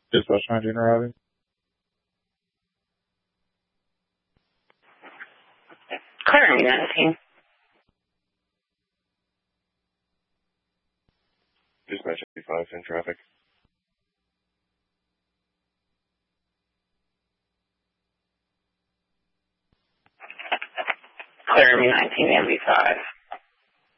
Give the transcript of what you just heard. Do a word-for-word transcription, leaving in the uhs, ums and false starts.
Dispatch nineteen arriving. Clearing nineteen. Dispatch eighty-five in traffic. Clearing nineteen eighty-five.